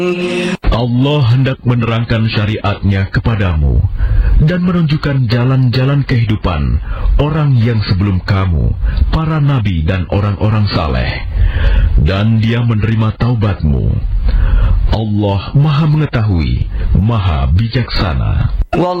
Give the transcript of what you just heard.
Allah hendak menerangkan syariat-Nya kepadamu dan menunjukkan jalan-jalan kehidupan orang yang sebelum kamu, para nabi dan orang-orang saleh, dan Dia menerima taubatmu. Allah Maha Mengetahui, Maha Bijaksana.